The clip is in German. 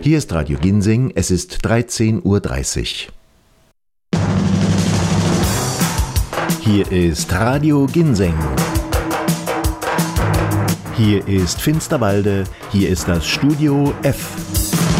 Hier ist Radio Ginseng, es ist 13:30 Uhr. Hier ist Radio Ginseng. Hier ist Finsterwalde, hier ist das Studio F.